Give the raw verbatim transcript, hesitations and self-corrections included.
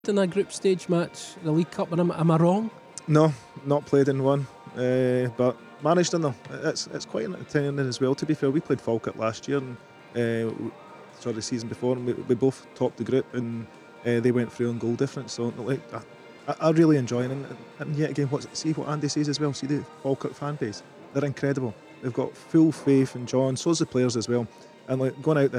in a group stage match, the League Cup, am, am I wrong? No, not played in one, uh, but managed in them. It's it's quite entertaining as well. To be fair, we played Falkirk last year, and uh, sorry, the season before, and we, we both topped the group, and uh, they went through on goal difference. So like, I, I really enjoy it. And, and yet again, what see what Andy says as well. See the Falkirk fan base; they're incredible. They've got full faith in John. So's the players as well. And like going out